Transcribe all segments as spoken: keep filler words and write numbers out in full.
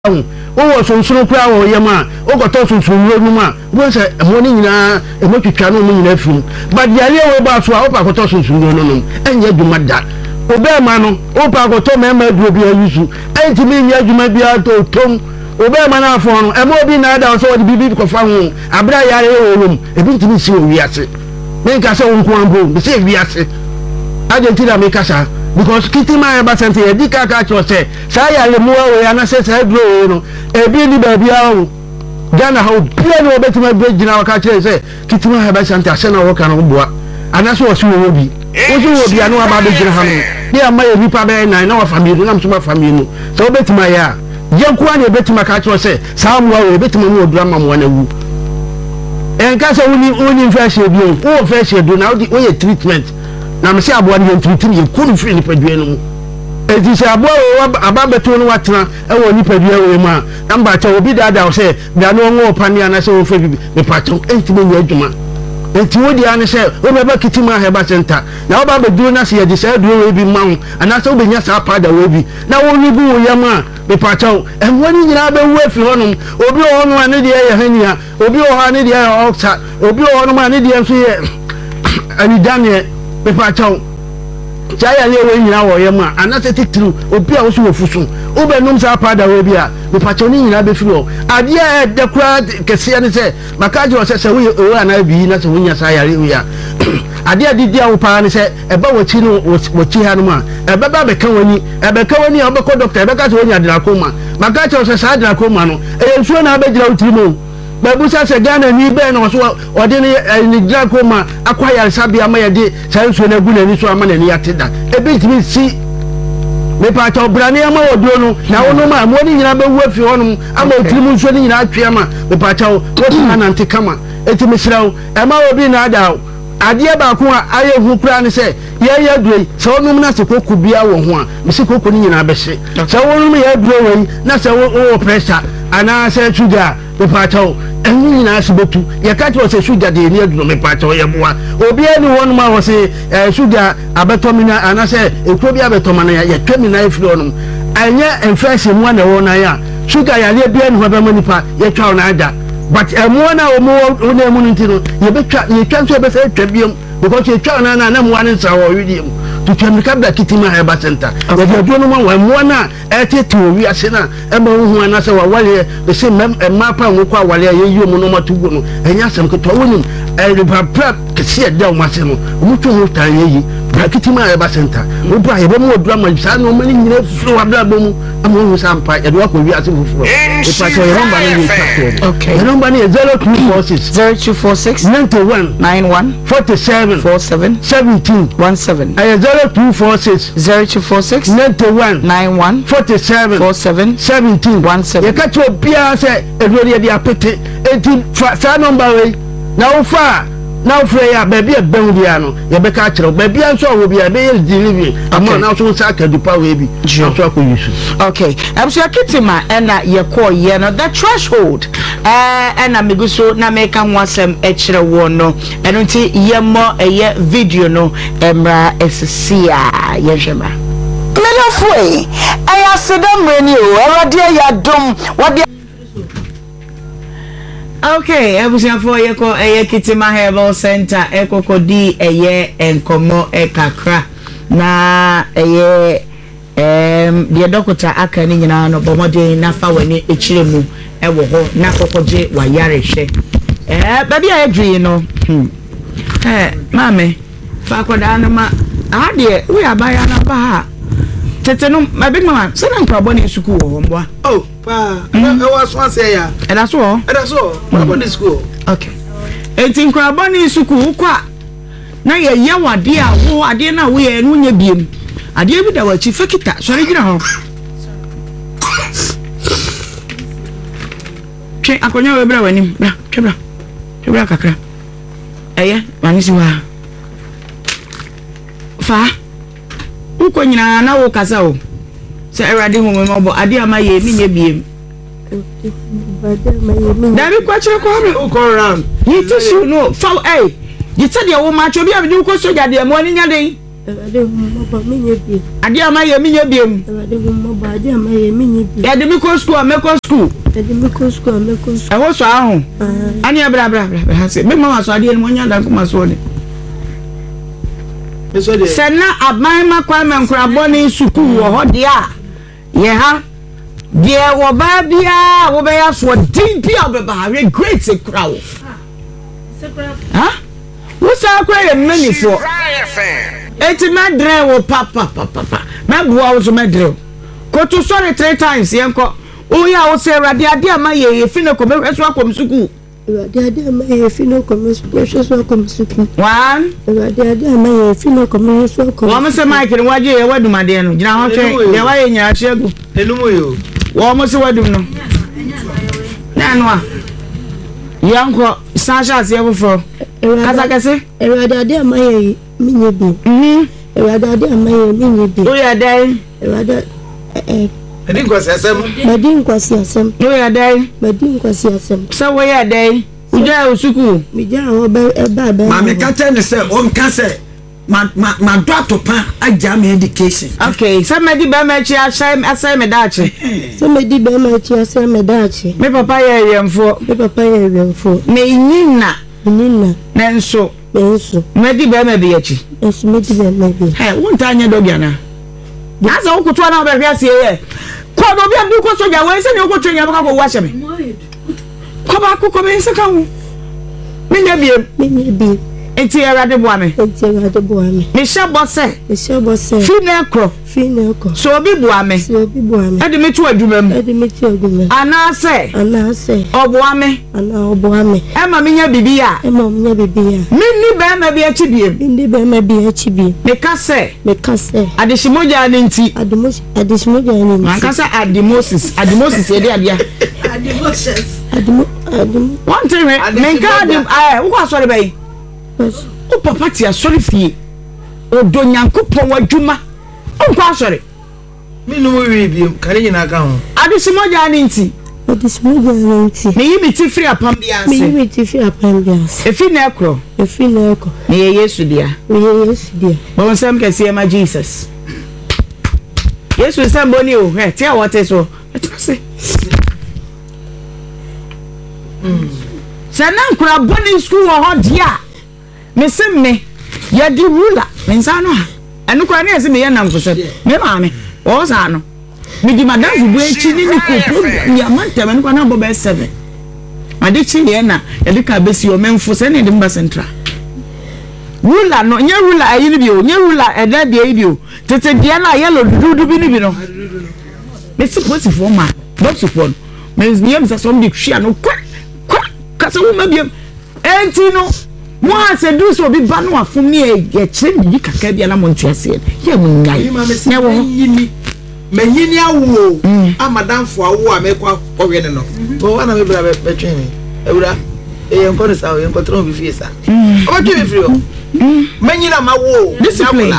o so nso kura wo yema o goto so so nro numa bo se mo ni nyina e mo twitwa no mo nyina fim but yale we ba so a o pa goto so so nro no no enye dwuma da o be ma no o pa goto me ma duro bi ayusu enti mi nya dwuma bi ato tom o be ma na afo no e mo bi na da so o di bibi ko fa ho abra yare wo rum e bi ntimi si o wiase me nka se won ko ambo be se wiase Argentina me kasa because kitima e ba sente e di ka ka cho se sa ya le mu we ana se sa duro no e bi ni ba bia o Ghana how bia no betima be gina wa ka che se kitima e ba sente ase na wo ka no boa ana so o si wo bi o si wo bia no ba be gina ha no bi ama e nipa be na na wa family na msuma family no so betima ya yenku ani betima ka cho se sa mu we betima mu odura ma mu na wu en ka se woni woni fa she bi o fa she do na o ye treatment na me se abo ani treatment ye kunu free ni padua no mu e ti se abo aba beto no watena e wo ni padua we ma na mba cha obi dada o se bia no ngo pani ana se wo fa bibi me pacho enti me adwuma enti wo di ana se wo be ba kitima he ba center na wo ba be duro na se ye di se duro we bi ma ho ana se wo be nya sa pada we bi na wo ni bu wo yama me pacho e woni nyina be wo afi honom obi o hono ane de ye hania obi o ha ane de ye oksa obi o hono ma ane de ye so ye ani daniel me pacho chaya le we nyina wo yema anase titru obi a wo so wofusu obe num sa pada we bi a me pacho ni nyina be firi o ade a de kura kese ne se makaje o se se we o ana bi na se wonya sa yare we a ade a didi a wo pa ne se e ba wo chi no wo chi ha no ma e ba ba be ka wani e be ka wani a be ko doctor e be ka se wonya adrakoma makaje o se sa adrakoma no e nsuo na be gira utrimo babusa se Ghana ni be no so ode ni adrakoma akwa yare sabia ma ye de sa nsuo na gu na ni so ama na ni ateda e bi timi si me pa cha obrane ama wodo no na wono ma mo ni nyina be wu afi honum ama utrimo nsuo ni nyina atwe ama me pa cha wo ti na nante kama eti me sirawo e ma obi na ada ade ba ko a aye hu kura ne se ye ye dure se wonum na se koku bia wo ho a me se koku ni nyina be se se wonum ye dure we na se wo pressure ana se sugar me pa cha eni nyina se betu ye ka cho se sugar de ni aduro me pa cha ye boa obi ani wonum a wo se sugar abetomina ana se ekro bia betomana ye twemina efiri wonum anya infection mu na wo na ya sugar ya le bia ni ho be manipa ye twa na ada but emo na omo na emu ntino ye betwa ye twa so be se twa biom because ye twa na na na mo ane nsa wo wi to twa kabla kitima ha ba center ye de do no mo emo na e tete wi ase na e ma hu ana se wa wale be se ma pa nwo kwa wale ye yi omo no matugo no enya asem ko to wonim e de pa pra kese de o ma se no omo to ho tan ye yi kitima ha ba center wo bra ye be mo odura ma sa no mo ni nyina furu wa bla bomu amo hu sampa ye do ko wi ase fufuro e pa so ye romba ni ta okay number is zero two four six zero two four six ninety-one ninety-one forty-seven forty-seven seventeen seventeen I zero two four six zero two four six ninety-one ninety-one forty-seven forty-seven seventeen seventeen ye catch obia say edori dey apete enti sa number we na wo fa now prayer baby e ben bia no ye be ka kire baby anso wo bia be ye delivery ama na so sa ka dupa we bi so ko yusu okay am so akitima na ye call ye no the threshold eh na meguso na make kan wasem e kire wo no eno nti ye mo ye video no emra esisia ye hwema melofoi aya sedam reni o erade ya dom wode. Okay, ebusia for yeko eye Kitima Herbal Center ekokodi eye enkomo ekakra na eye em de dokota aka ni nyina no bomode na fa wani echiremu ewo ho na kokoje wa yarehwe eh baby adwi no hmm eh mame fa koda na ma ade we abaya na ba ha tete no ma big mama se na nkrabo na suku wo mboa oh pa e was one say ya e da so e da so nkrabo na suku okay enti nkrabo na suku kwa na ye ye wade a wo ade na wo ye no nya biem ade bi da wachi fakita sori gina ho che akonya we bra wani bra twebra twebra kakra eye mani si wa fa uko nyina na wo kasa o se erade hu me mo ade ama ye mi nya biem dabi kwa chire ko go round you tissue no fa eh you said your woman cho bi abi ko soja de mo ni nya den Ewade mo ba me nye bi. Ade ama ye me nye biem. Ewade mo ba ade ama ye me nye bi. Ya de me ko school, me ko school. Ade me ko school, me ko school. E wo so ahun. Ah. Ani bra bra bra ha se. Me mama so ade ni mo nya dan ko ma so ni. Me so de. Sena aban ma kwa me nkrabo ni school wo ho de a. Ye ha. De wo ba bia wo be ya so din bia be ba we great se kra wo. Ha? Wo sa kwa ye manifo. Eti medre wo papa papa papa. Me bua wo so medre. Ko to sorry three times yenko. O ya wo se rade ade ama ye ye fi ne ko be so akom suku. Ewade ade ama ye fi no kom suku, so akom suku. One. Ewade ade ama ye fi no kom so akom. Wo mo se Mike ni waje ye wadum ade no. Gina ho twen. Ye wa ye nya ahegu. Enumu yo. Wo mo se wadum no. Na no a. Yanko Sasha se yefo. Kasa kase. Ewade ade ama ye me nye bi. Mhm. Ewade ade ama ye me nye bi. O ya dai. Ewade eh Edi nkwasi asem. Madi nkwasi asem. O ya dai. Madi nkwasi asem. Se wo ya dai. Uja usuku. Mi ja ho ba e ba ba. Ma me ka tell say on ka say ma ma ma do atopa aja me education. Okay, se me di ba me chi asai asai me dachi. Se me di ba ma chi asem me dachi. Me papa ye yemfo. Me papa ye wemfo. Me nyina. Nina Nenso. enso. Me di ba me bi achi. Enso me di ba ma bi. Hey, won ta nya dog yana. Na za wo kutu na ba hwe ase ye. Ko do bi am bi ko soja we se ni ko twenya ba ko wa hye me. Ko ba ko ko me se ka wo. Me nya bi. Me nye bi. Enti erade bo ame. Enti erade bo ame. Me hye bo se. Me hye bo se. Fi na kro. Fi na ko. So obi bo ame. So obi bo ame. E de me tu adwuma mu. E de me tu adwuma. Ana se. Ana se. Obo ame. Ana obo ame. E ma me nya bibi a. E ma me nya bibi a. Me ni ba ma bi achi biem. Me ni ba ma bi achi bi. Me ka se. Me ka se. Adeshimoja ni nti. Ademos adeshimoja ni nti. Man ka se adimosis. Adimosis e de adia. Adimosis. Ademo ademo. One thing me ka adim eh wo kwa sori bai. O papa ti asori fie. O do nyankopon wadwuma. O kwa sori. Me no wi bi kare nyina ka ho. Adeshimoja ni nti. Adeshimoja ni nti. Me yimi ti free apam bia Me se. yimi ti free apam bia se. E fi na ekro. E fi na ekro. Me ye Yesu dia. Me ye Yesu dia. Bon sam ke se ma Jesus. Yesu sam boni o. He ti a wote so. E ti se. Mm. Sana nkura boni school wo ho dia. Me se me ya di rula. Me nsa no ha. Enu kwa na ese me ye nam kose. Me ma me. O sa no. Me di madam fu bu echi ni ni ko ya manta me kwa na bo be seven. Ade chi ye na ya di ka be si o menfo se ne di mba central. Rula no nye rula ayi ni bi o nye rula eda bi ayi bi o tete dia na yellow dudu bi ni bi no me suppose for ma box for me me am so me hwia no kwa kwa kasa wo ma bi enti no mo ase du so bi ba no afom ni e kire ni kaka bia na mo ntiase ye mo nyai ne wo yini me yini awo amadamfo awo a me kwa owe ne no o wana me bra be twen me ewura e yen ko sa o yen ko tron bi fie sa o twen bi fie o me nyina ma wo discipline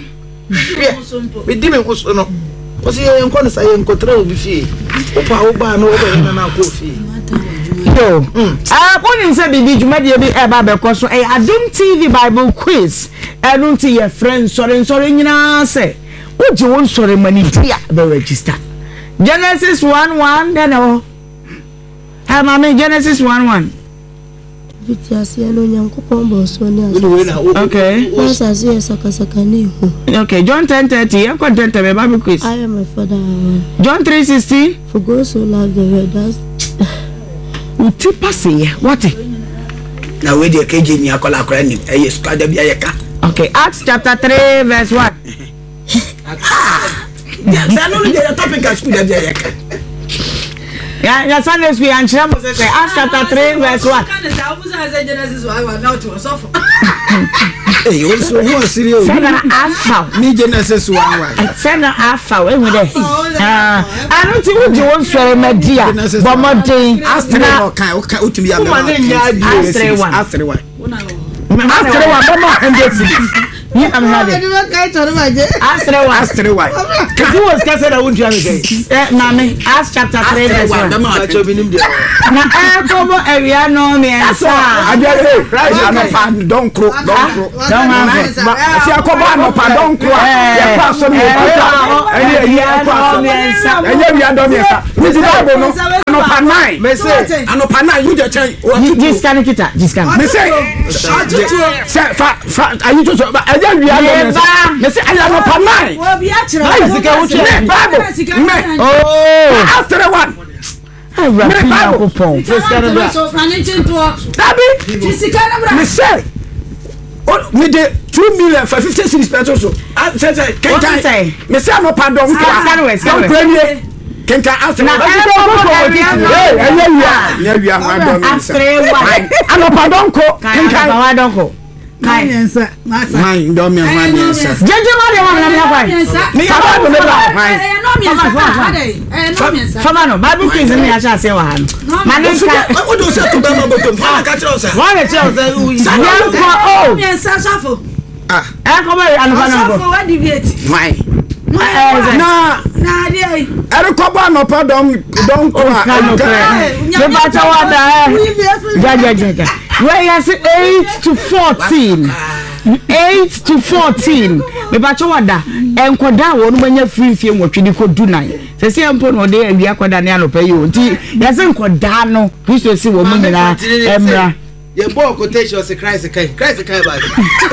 me di me ko so no o se yen ko sa yen ko tron bi fie o pa o ba no o ba yen na ko fie yo ah poni se bibi juma de bi e ba be ko so e Adom T V Bible quiz enu ti ye friend sorry sorry nyina se uji won sorry mani dia be register Genesis one one then o ha ma me Genesis one one Viti asiye no nyankopon bo so ni asa. okay Asa asiye sakasaka ni hu. Okay, John ten thirty, you content me Bible quiz. I am my father. John three sixteen. For God so loved the world that Uti passe what? Na we dey keje ni akola akora ni e yes kwa da bia ye ka. Okay, Acts chapter three verse one. Ya sa no dey topic at school da bia ye ka. Yeah, yeah, Sunday school and Chira Moses say Acts chapter three verse one. Eh, you so who are serious? Say na Alpha. Ni Genesis one one. Say na Alpha we there. Ah, I don't think we want to media. But more thing Acts three one kan o kan o tumi ya me. Acts three one. Acts three one. Acts three one be more hundred cities. Ni am ha de. Astre wa. Astre wa. Who was kasa da wuntu ame Eh na me Acts chapter three verse one. Na e ko bo area no me ensa. Ajere Christ anopa don kro don kro. Don ha. Si akoba anopa don kro. Ya kwa so mi ota. Eni eyi kwa so mi ensa. Enye wi adon ensa. Ni di Bible no. Anopa nine. Me say anopa nine you just change. Jiskan kita, jiskan. Me say say fa fa ayi to so enye wi adon ensa. Me say ayi anopa nine. Obi a chere. Ayi sika wo chere. Bible. Me. Oh. After one. Ai rapi na ko pon. Dabi. Me say. Oh, me de two million for fifty cities petrol so. I say say can say. Me say no pardon. Don't pray. Can can after na eh eh yeah yeah yeah my don after one. Ano pardon ko. Can can pardon ko. Kai ensa. Mai don me man ensa. Jeje ma de wa na me kwa. Me ka do me ba. Eh no me ensa. Eh no me ensa. Fama no Bible quiz ni a sha se wa ha. Maninka O do say to be ma bottom. Ha ka tell say. wa le tell say yanko oh. Me ensa safo. Ah. E ko be anu na Safo wa deviate. Mai. na Na dey. Ere ko ba no pardon don ko. Me ba ta wa da eh. Ja ja ja ja. Where is eight to fourteen? eight to fourteen. Me ba cha wa da. Enkoda wo no manya free fie nwotwe ko du nine. Se se empo no de awi akoda ne anopa yi o. Nti ya se enkoda no Kristo si wo mu nyina emra. Ye bo quotation se Christ kai. Christ kai ba.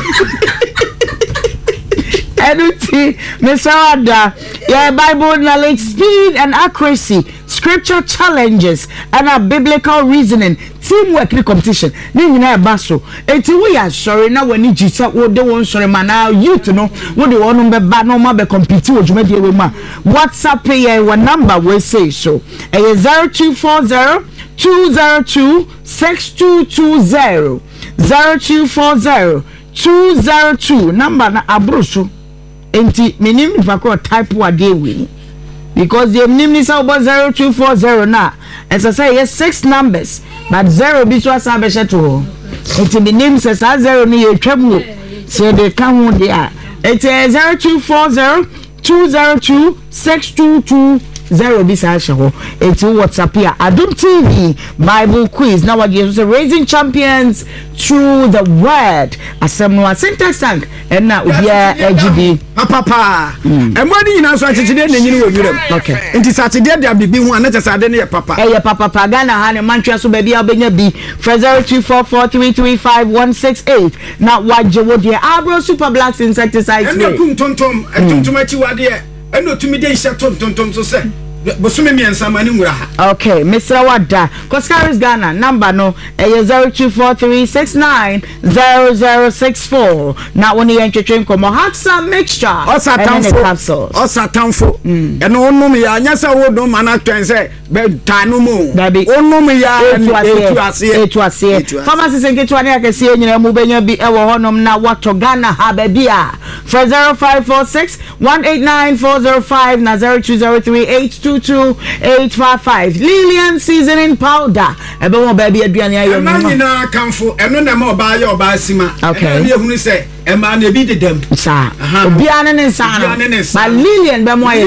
Eduti, Mister Ada, yeah, Bible knowledge, speed and accuracy, scripture challenges, and a biblical reasoning, teamwork in competition. Ni na baso. Eti we are sorry now when you jisa wo de won sorry man now youth no wo de won be ba no ma be compete wo dwuma de we ma. WhatsApp here one number we say so. E zero two four zero two zero two six two two zero zero two four zero two zero two number na abroso. Enti minim if I type what they win because the name is about zero two four zero now. As I say, yes, six numbers, but zero be to us. I bet you. Enti the name says zero ni a trouble, so they come there. It's zero two four zero two zero two six two two zero. This actually it's WhatsApp here. Adum T V Bible quiz. Now what you say? Raising champions through the word. Asemwa syntax tank. And now we are G D. Papa pa. And what do you know? So I today na nyini wo wirem. Okay. Nti Saturday dia bibi hu na tesa de ne papa. Eh ya papa pa Ghana ha ne mantua so baby obenya bi for zero two four four three three five one six eight. Now waje wo de Abro Super Blacks insecticide. And kum tontom, tontom achi wade e. Eno tumi de hye tom tom so se. Bosume mi ensa mani ngura ha. Okay, Mister Wada. Coscaris Ghana number no eh zero two four three six nine zero zero six four. Now when you entertain come Haxa mixture. Osa tamfo. Osa tamfo. Eno onum ya nyasa wo do mana twen se be tanu mu. Onum ya etu ase. Etu ase. Pharmacy senketu ane akese nyina mu benya bi e wo honom na wato Ghana ha ba bia. For zero five four six one eight nine four zero five na zero two zero three eight two two eight five five. Lilian seasoning powder. Ebe mo baby aduane ayo no. Na nyina kanfo eno na ma oba ya oba sima. Okay. Na ehunu se e ma na bi dedem. Sa. Obi ane ne sa no. Ba Lilian be mo ayo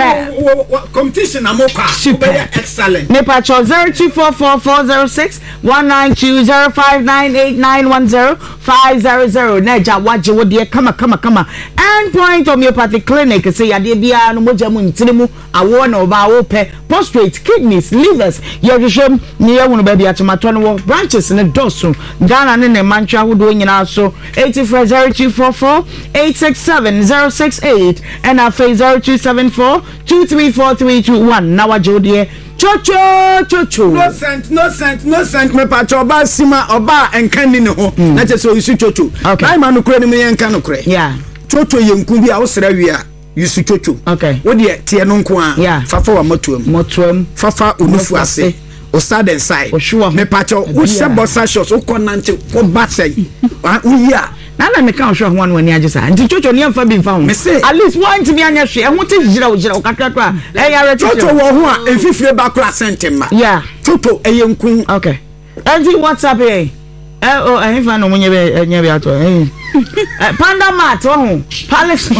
super. Competition amoka. Super excellent. Nepa cho zero two four four four zero six one nine two zero five nine eight nine one zero five zero zero. Neja waje wo de kama kama kama. Endpoint homeopathic clinic say yade bia no moja mu ntire mu awo na oba awo pe prostate kidneys livers yehwehwem ne yewunu ba bia tomato no branches ne doso Ghana ne ne mantra hodo nyina so eight four zero two four four eight six seven zero six eight and afa zero two seven four two three four three two one na waje wo de chocho chocho no cent no cent no cent me pa choba sima oba enkani ne ho na che so isu chocho na ma no kure ne me enka no kure yeah chocho yenku bi a wo sra wi a yusu chocho okay wo de tie no nko a fafa wa motuam motuam fafa onufu ase o sad inside me pa cho wo se bossa shots wo konante wo batsay wo ya na na me kan hwe ho an wani agisa nti chocho ne amfa bi mfa ho at least one time anya hwe ehun te jira wo jira wo kakra to a eh ya re chocho wo ho a efifire ba kra sentemma yeah chocho eyenku okay enti what's up here eh oh eh fa no munye be enye be ato eh Panda mat oh palace.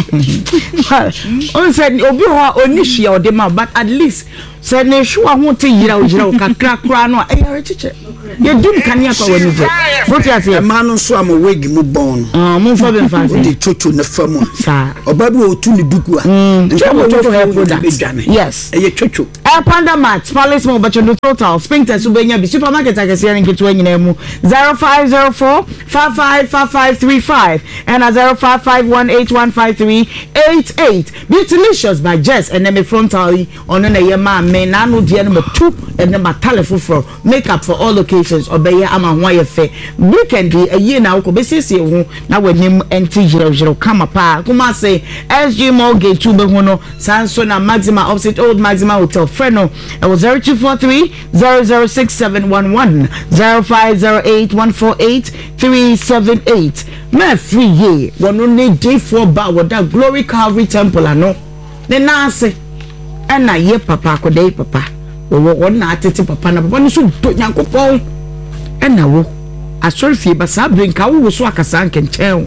On said obi ho onihwe o de ma but at least said ne hwe ho te yira o yira o kakra kra no e yare chiche. Ye dum kan ya kwa wani je. What you say? Ma no so am wig mu bon. Ah mo fo be fa. De chocho na famu. Sa. Oba bi o tu ni duku a. Chocho hair product. Yes. E ye chocho. Eh Panda mat palace mo but no total sprinter so benya bi supermarket akese yan nketu anyina mu zero five zero four five five five five three five and a zero five five one eight one five three eight eight. Beautylicious by Jess and then me frontally on na ye ma me na no die no two and then my telephone for makeup for all occasions obey ama ho ye fe weekend a year na ko be sisi ho na wanim enti jiro jiro kama pa kuma say S G Mortgage two be ho no sanso na Maxima opposite Old Maxima Hotel Freno it was zero two four three zero zero six seven one one zero five zero eight one four eight three seven eight. Me free ye wono ne day for ba woda Glory Calvary Temple ano ne nase ena ye papa ko dey papa wo wo na atete papa na papa no so do nyankopon ena wo asori fie ba sa brinka wo so akasa nkenchen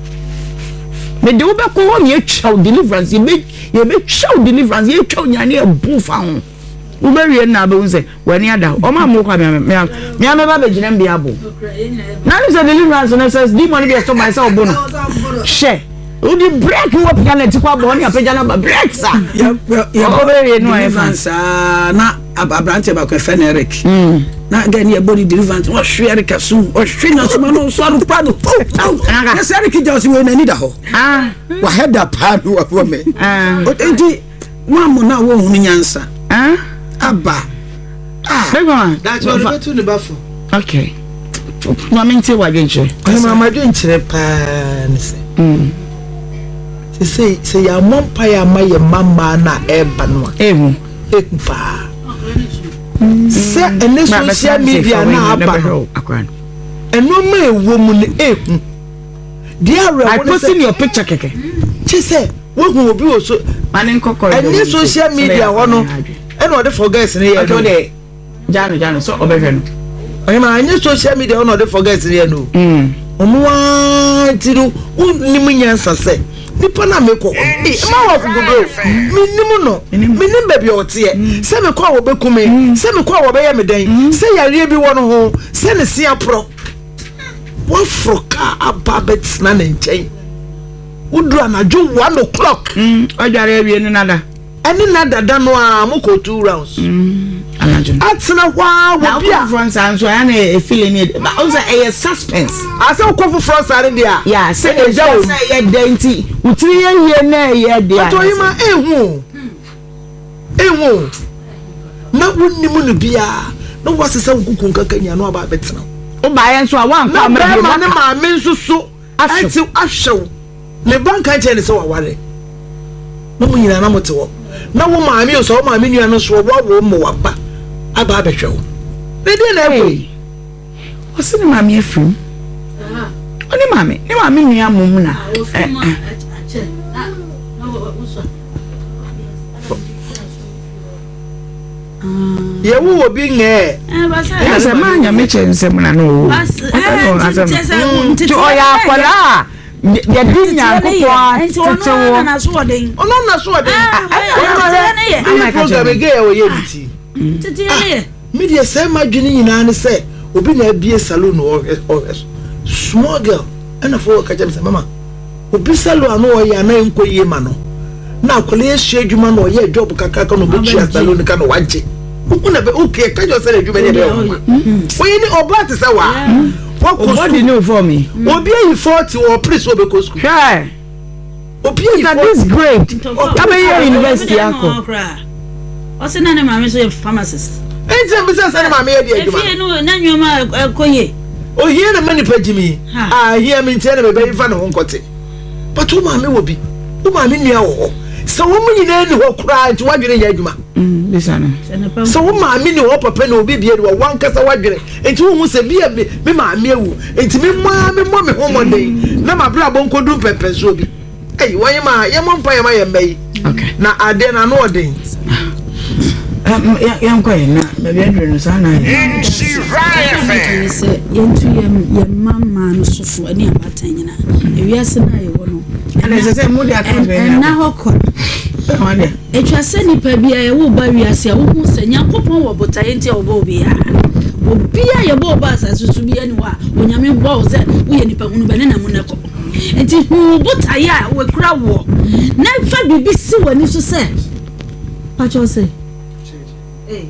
me de wo be ko wo ye chow deliverance ye be ye be chow deliverance ye chow nyane e bu fa ho wo be wie na be unse wani ada o ma mo kwa me me me ba be gina mbia bo na ni say deliverance no says demon be stop myself bo no she o di break wo piano ti kwa bo ni apega na break sa ya ya o be wie no e fa sa na abrante ba ko Feneric na ga ni e body deliverance o hwe Eric so o hwe na so ma no so ru pa no na se Eric just we na ni da ho ah wa head up pa no wa me ah o enti wa mo na wo hu nyansa ah aba ah bego that's what we to the bafo okay ma mente wa dwenche ma ma dwenche pa nse mm se se se ya mompa ya ma ye mama na eba no ehu ekpa se ene social media na aba akwan eno ma ewo mu ne ehu dia re I posting your picture keke che se wo hu obi o so manin kokoro ene social media ho no eno de forget ne ye no de jano jano so obehwe no oye ma anye social media ho no de forget ne ye no mm omo wa tiru unimu nyansa se nipa na me ko eh ma wa fugodo minimu no minim ba bi otie se me ko wo be kume se me ko wo be ye me den se yare bi wo no ho se ne sia pro wo froka ababet na ne nchen udu anajo one o'clock mm ojare ewie ni nada ani nada da no a mo ko two rounds mm anajo atsena wa wo bia France anso ya na e feeling it but also a suspense asa ko fu France are dia yeah say e ja o say ye denti utiri ye ye na ye dia to yima ehu ehu na wonnimu no bia na wasesa nkukun kakanya no aba betena o ba ye nso a wan kwa ma bi ma ne ma me nso so ati ahwew le banka che ne se wa ware no mu nyina na motewo na wo ma me so wo ma me nua no so wo wo mo waba aba abehwew ne di na ekoi o se ne ma me afim aha o ne ma me ne ma me nua mum na eh ye wo obi nge eh se ma nya me che nsem na no eh ti o ya kwala ya dinya kokwa tetewo na so den ono na so den ama program ge o ye biti tete ye media say madwini nyina ne say obi na abie salon o small girl and for ka jam say mama obi salon no o ya na enkoye ma no na akwale ehia adwuma no o ye job kakaka no be chia salon ka no wagye una be okay ka jo say adwuma ne be o wo ye ni oba te say wa what you know for me obi e forty or priest obi ko school sure obi e that is great come here university ako o se na ne ma me so pharmacist enti me say say ma me e di adwuma e no na nwoma koye o hie na mani pagimi ah hie me ntia na me be fa ne ho nkote but o ma me wo bi o ma me nua wo so wo mu nyina ni ho kura enti wadwene ya adwuma mm lisana so wo ma me ni ho papa na obi bie ni wo wan kasa wadwene enti wo hu se bia me ma me ewu enti me ma me mo me ho monden na ma bra bon kodum pepe so bi ei wo yema ye mo mpa ye ma ye mai okay na ade na no oden yam koy na be be adru no sana she right say yentu yem yem mama no sofo ani abatan nyina ewiase na ye wo no ana se se mu dia kan be na hokọ etwa se nipa bia ye wo ba wiase a wo hu se Nyankopon wo botaye ntia wo ba obi a obia ye bo ba asasusu bia ni wa onyame bo wo se wo ye nipa hunu bene na mu neko enti hu botaye a we kura wo na fa bibi si wani so se pacho se eh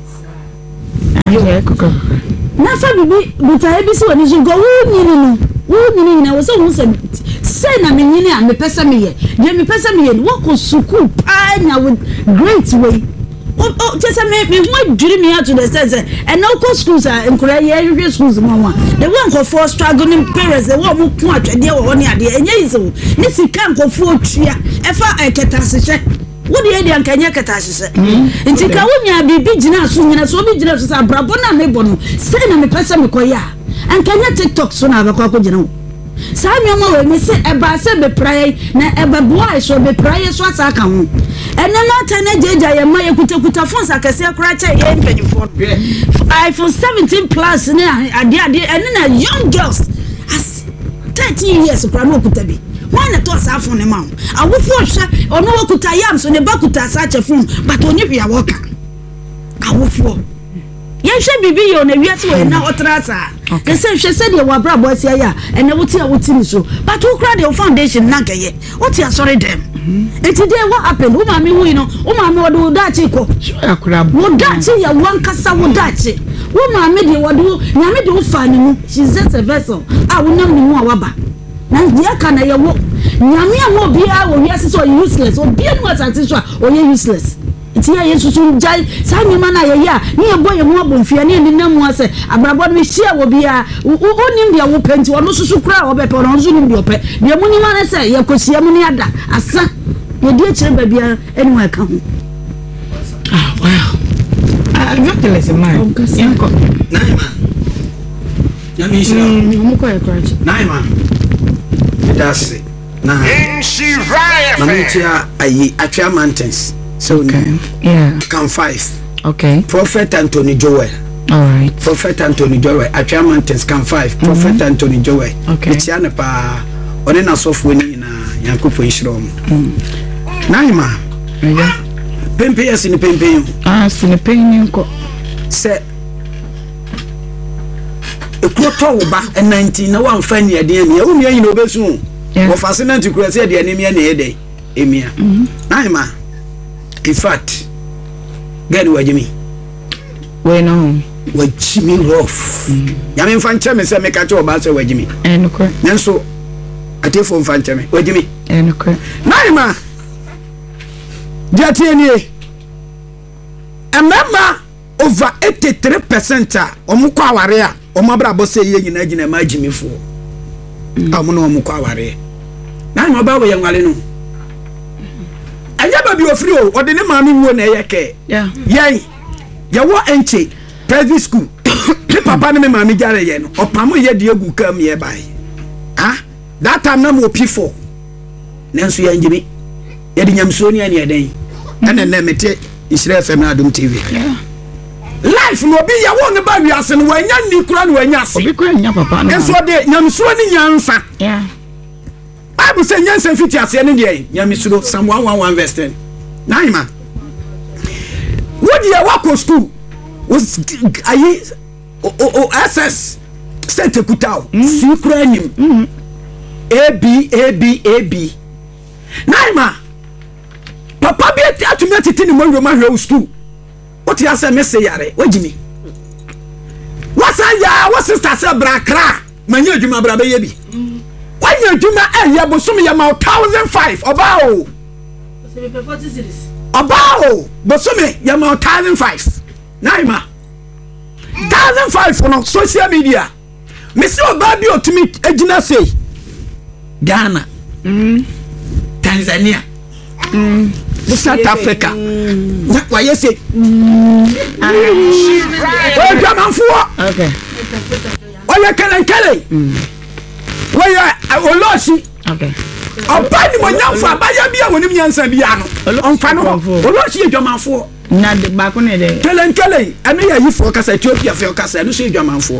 aye koko na fa bibi botaye bi si wani so go wo nyini no wo nyini na wo se wo se say na me nyini a me pesa me ye je me pesa me ye wo ko suku pa na with great way oh oh just me me mo dwiri me out to the sense and no go schools are nkura ye hwe schools mama the one go for struggling parents they want mo ku atwede wo ne ade enye izo ni sika nkofo otua efa eketasehye wo de ade ankanya ketasehye nti ka wonya bibi gina so nyina so bi gina so sa brabo na me bono say na me pesa me koya ankanya TikTok so na abakwa ko gina wo Samuel mo we se eba se be pray na eba boy so be pray so asa ka ho ene na ta na jeja ye ma ye kuta kuta phone akase akura che ye mpanyifo iPhone seventeen plus na ade ade ene na young girls as thirteen years kura no kuta bi why na to asa phone ne ma awofo hwe ono wo kuta yam so ne ba kuta asa che phone but oni hwe a woka awofo yehwe bibi yo na wiase we na otrasa they say hwe se de wa bra bo asia ya ene wuti a wuti ni so but who cry the foundation na gaye wuti asori dem enti dey what happened wo ma me hu no wo ma me wo da chi ko akura wo da chi ya wan kasa wo da chi wo ma me de wo do nya me de wo fa ni mu she's just a vessel ah wo nam ni mu a waba na dia kana ye wo nya me a wo bia wo wiase so useless wo bia no asante so o ye useless tia yesu sun jai sanyi mana ye ya ni e boye mu abonfia ni ni namu ase abrabo no hia wo bia onim dia wo penti ono susu kura wo be pe ono susu nim dia pe dia mu ni mana se ye kosia mu ni ada asa ye die kire ba bia anyway ka ho ah wow ah evangelist man yanko naima ya mi shira mu ko e krachi naima that's na she right na mi tia ayi Atwa Mountains. So okay. Yeah. Can five. Okay. Prophet Anthony Joel. All right. Prophet Anthony Joel. Atwa Mountains can five. Mm-hmm. Prophet Anthony Joel. Okay. It's yana pa. One na software ni na Yankupo Ishrom. Naima. Yeah. Pempe yes ni pempe yo. Ah, sine penny ko. Se. Ekwoto wo ba nineteen na wan fa ni ade ni. Wo mi ayin obesu. Wo fascinate kura se ade ni mi na ye dey. Emia. Naima. In fact, get what Jimmy. We know. What Jimmy rough. Yamin Fanchame say make a job about what Jimmy. And okay. Then so I take from Fanchame. What Jimmy? And okay. Naima. Jatieni. A member over eighty-three percent omukwa aware a omabra bo say ye nyina gina ma Jimmy fo. Amuno omukwa aware. Naima ba we yanwale no. Anya ba bi ofri o ode ne maami wo na yeke yeah yen ye wo enche private school ne papa ne maami jare ye no opamo ye de egu kam ye bai ah that time na mo p four nenso ye njimi ye de nyamso ni ane eden ene na mete Isra F M na Adom T V yeah life no bi ye wo ne ba wiase no wanya ni kura no wanya ase obi kura nya papa no enso de nyamso ni nyansa yeah Bible say nyansa fiti ase ne de nyamisuro Psalm one eleven verse ten. Naima. What you walk school was ayi o o S S set ekutao sikura nim A B A B A B. Naima. Papa bi atumi atete ni mo roma hwe school. What you say me say yare wagimi. Wasa ya what sister say brakra manya adwuma bra be ye bi. Why you do my eh ya bosom ya ma one thousand five obao so be forty series obao bosom ya ma one thousand five naima one thousand five on social media me say oba bi otumi agina say Ghana mm Tanzania mm South Africa na why you say oh jamanfo okay oya kelen kelen Where Oloshi? Okay. Opa ni mo nyamfo abaya bia wonim nyansa bia no. Onfa no. Oloshi e dwamanfo. na de ba ko ne de kelen kelen eno ya yifo kasa Ethiopia fe kasa eno so dwamanfo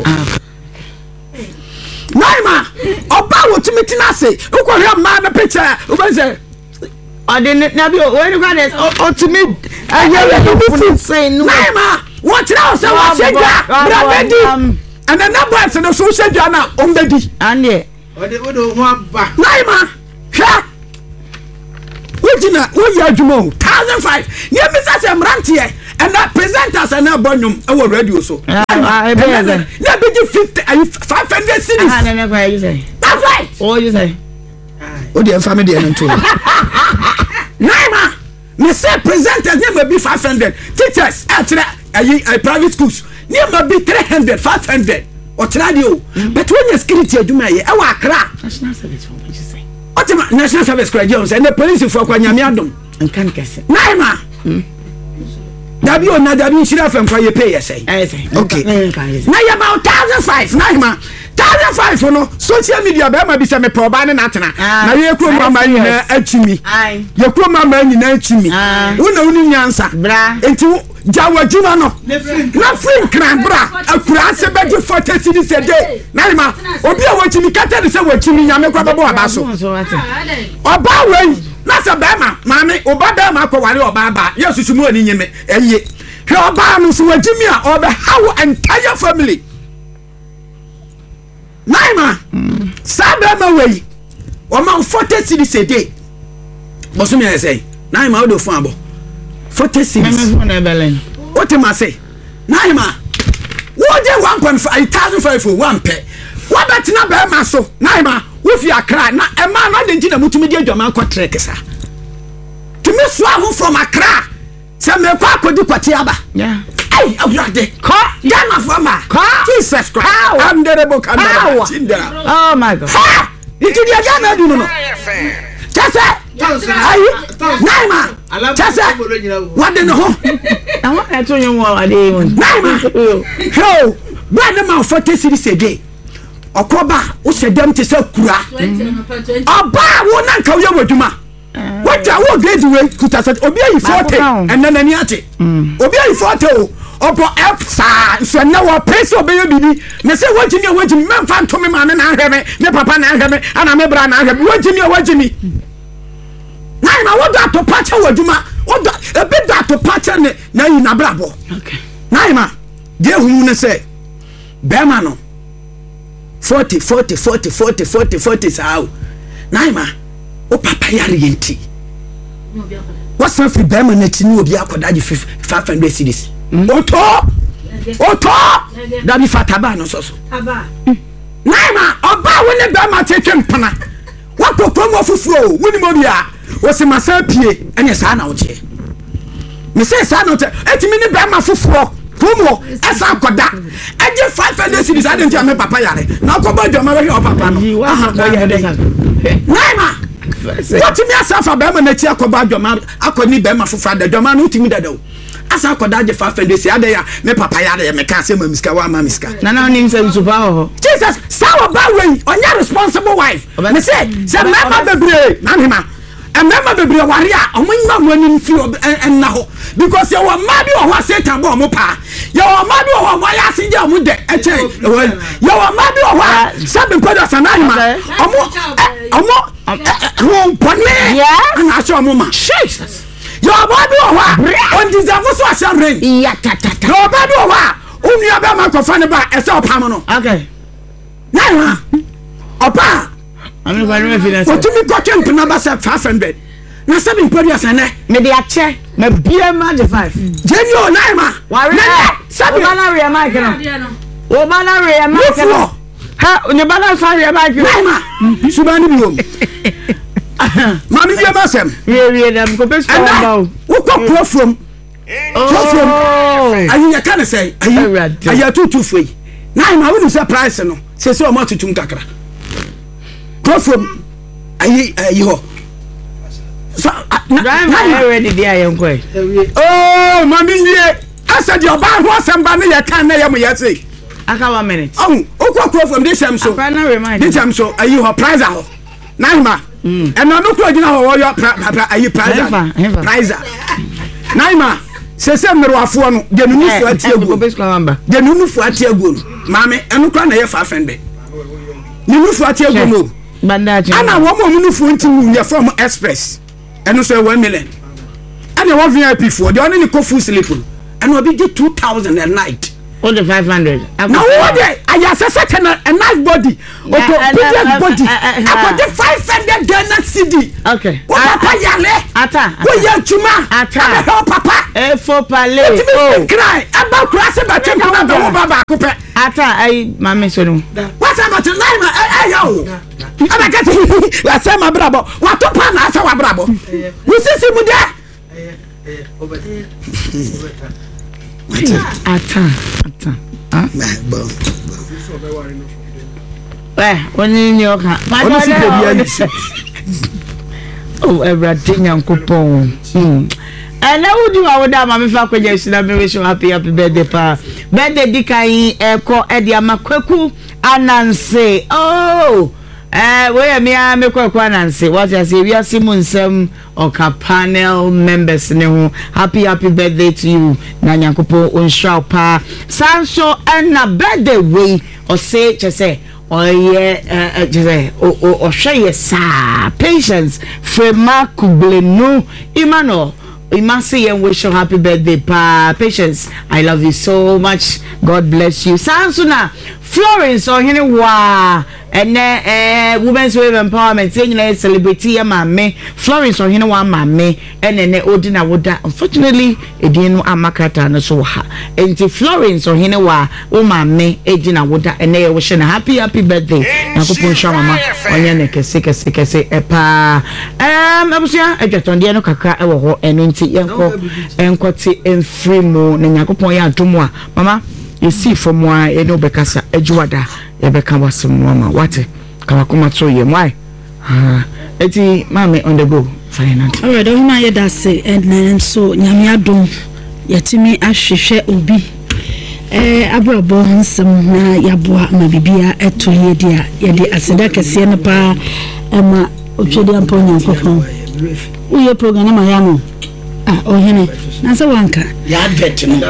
naima oba wotimi tina se ukwohwe ma na picture ubenze ode na bi o enu kwa de otimi aye we say no naima what now say what shega brabedi and the number say no so shega na ombedi ande ode ode ho aba naima hwa wojina wo ya adwuma one thousand five ne mi sa se mrantie and that presenters and na bonyum e wo radio so ah e be na be di fifty five hundred cities ah na me kwa you say that's right oh you say o de family de nto naima me say presenters ne be five hundred teachers at a private schools ne be three hundred five hundred o tira de o but when your security adwuma ye e wa Accra national service what you say Otima national service credentials and the police for kwa nyame adom nkan kese naima dabi o na dabi shira fam kwa ye pay ye say eh say okay na ya about one thousand five naima one thousand five no social media be ma bi se me proba ne natena na ye kuro mama nyina achimi ye kuro mama nyina achimi wona woni nyansa bra enti jawa juma no na free kran bra akura se be di forty cities a day naima obi a wachimi kata de se wachimi nyame kwa babo abaso oba we na se be ma mame oba be ma kwa wale oba ba yesusu mu ani nyeme eye hwe oba no so wachimi a oba how entire family naima sabe ma we o ma forty cities a day boso me say naima o do fun abo forty cities what am I say naima wo de one point five thousand five for one pe wa betina be ma so naima wo fi Accra na e ma no de ntina mutumi de adwama ko trek sa tumi so ahu from Accra se me kwa akodi kwati aba yeah ai awrade ko Ghana fama ko Jesus Christ am the book and oh my God ha itu dia Ghana du no chasa ai naima chasa wade no ho I want to tell you what I did naima ho brother man forty cities a day okoba wo sedem te se kura oba wo na nka wo wadwuma what a wo grade we kuta set obi ayi forty and then ani ate obi ayi forty o opo f sa so na wo pese obi bibi me se wajimi wajimi me mfa ntome ma me na ahweme me papa na ahweme ana me bra na ahweme wajimi wajimi naima wo da to pacha wadwuma wo da e be da to pacha ne na yi na brabo okay naima de hu ne se be ma no forty forty forty forty forty forty sao naima o papa yare yenti what's up with them na tini obi akodaje five hundred cities oto oto da bi fataba no so so aba naima oba woni be ma tete mpana wakoko mo fufuo woni mo bia wo se masapie ene sa na wo che me se sa no te etimi ni be ma fufuo komo esa akoda eje five hundred cities adentia me papa yare na akoba dwama we o papa no aha bo ye de naima what me asafa be ma na ti akoba dwama akoni be ma fufu da dwama no timi dada o asa akoda je five hundred cities ade ya me papa yare me ka se ma miska wa ma miska na na oni se nsupa ho Jesus sawa ba we onya responsible wife me say se mama bebre na hima and remember bebre wari a omunwa mo anim fi en na ho because you were mad you wa Satan bo mo pa you were mad you wa ya sinje mo de eche you were mad you wa sabe poda sanahima omo omo won pone na aso mo ma Jesus you were mad you wa on deserve so asan rain ya tata you were mad you wa unu ya ba ma ko fa ne ba e se opam no okay na opa I'm not going to finish. What you got to number five hundred? Na seven period sana. Me dey ache, me bia ma de five. Genio naima. Wari. Seven. Bana re ma ke no. O bana re ma ke no. Ha, ni bana fa re ma ke. Naima. Subani biom. Mami je masem. Ye ye dem ko pe so ba o. Wo ko pro from. Oh. Ayi ya kan say. Ayi. Ayi tutu foi. Naima wo ni surprise no. Se se o ma tutum kakra. Go from ayi ayi ho so na ready there yon koi oh mami ye asa di oba ho asamba ne ye kan na ye mo ye say aka one minute oh okwa go from this time so na remind this time so ayi ho prize ho naima and no no kro gina ho yo ayi prize prize naima se se mmerwafo no de no nufu atiagu de no nufu atiagu maame eno kra na ye fa fende ni nufu atiagu no ana wo mo nufu nti wu from express eno so one million ana wo V I P for de oni ni kofu sleep eno bi get two thousand a night all the five hundred now what dey aya sese ten a nice body oto big body akode five hundred Ghana cedi okay wo papa yale ata wo ya chuma ata papa e fo pale oh cry aba kura se ba tempo na do baba akupe ata ai mama so no what about nine ma eh yo aba get wa se ma brabo wa to pa na se wa brabo wo sisi mu de eh obeti ata ata ah bo eh oni ni oka oni si be bia ni oh everything yankopon hmm and I would do I would have my family just na me wish you happy happy birthday pa birthday dikai eko e dia makwaku ananse oh eh we me a me kwaku ananse what you say we are simunsem oka panel members ne ho happy happy birthday to you na nyankopon onhwa pa sanso and na birthday we or say just say oh yeah uh, just say o o hwe sa patience frema kublenu imano Imasi and wish you happy birthday pa patience I love you so much God bless you Sansuna Florence or hini wa and eh women's wave empowerment saying na celebrity ya mame Florence or hini wa mame and then odina woda unfortunately edin no amakata no so ha enti Florence or hini wa o mame edina woda and na wish na happy happy birthday na ko pon sha mama onye ne kese kese kese epa em abusia edwaton de no kakra e wo ho eno enti yenko enkoti enfree mu na nyakopon ya adomu a mama yesi from wa eno bekasa ejuwada ya beka wasem mama wate kawakoma to ye why ah eti mama on the go final all right o ma ye da say and so nyame adom yetimi ahwehwe obi eh abrabo nsem na yaboa ma bibia eto ye dia ye di aseda kese ne pa ema otwede ampo nyankofon uye program ma ya no ah ohene na se wanka ya advert no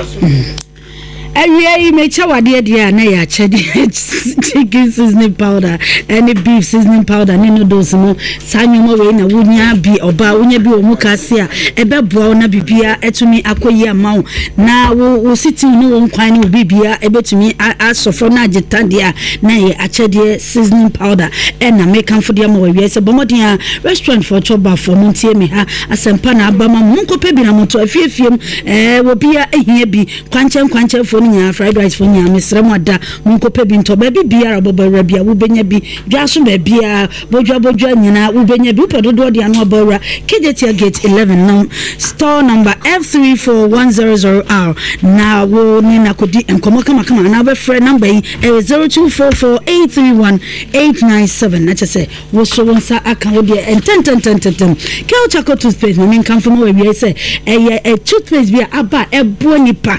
Every mecha wade dia na ya chedi chicken seasoning powder any beef seasoning powder ni noodles no sanyo we na wunya bi oba wunya bi omu kase a ebeboa na bibia etumi akoyi amawo na wo siti ni wo nkwan ni bibia ebetumi asofo na agitande a na ye achede seasoning powder e na make am for dia ma we se bomodin a restaurant for choba for montie me ha asempa na abama munko pe bi na moto afiefiem eh wo bia ehia bi kwanche kwanche for nya fried rice for nya mesrem ada munko pe bi nto ba bi bia robobara bia wo benya bi dwaso ba bia bodwa bodwa nyina wo benya bi pododo de anu abawra Kejetia gate eleven now store number F three four one zero zero R na wo ni nakodi enkomo kama kama na be free number yi zero two four four eight three one eight nine seven na chese wo so wonsa aka wo de ententententen kel chako toothpaste na min kan fo mo we say eh eh toothpaste bia aba ebo nipa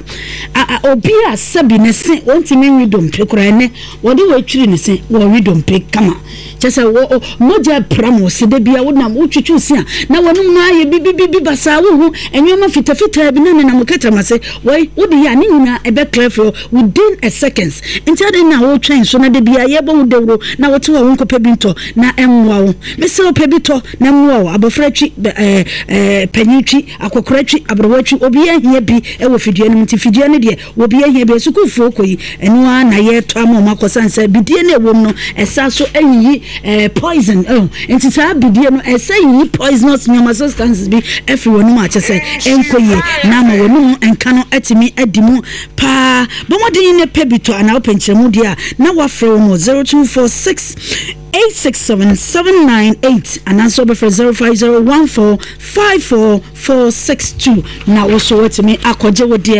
obi a sabi ne se wontimi widom pekura ne wode wo atwiri ne se wo widom pe kama chese wo moja pramo se de bia wo na wo twitwu se na wonum na ye bibibi basa wo hu enwema fitafita bi na na mukata mase woi wo de ya ne nyina ebe clear within a seconds instead na wo twen so na de bia ye bo wo dewro na wo to wo nkopa bi nto na enwa wo mese wo pe bi to na enwa wo abofra twi eh eh panyitwi akokora twi abrowa twi obi ahia bi e wo fidie no mti fidie ne de obi ahia bi sukufu okoyi enu a na ye to ama makosanse bidie na ewom no esa so ayi eh poison oh enti sa bidie no esa yi poisonous nyama substances bi everyone no achese enkoye na ma wonu enka no atimi adimu pa bomodin ne pebito ana openchemu dia na wafre mo zero two four six eight six seven seven nine eight and answer for zero five zero one four five four four six two na also what me akoje wode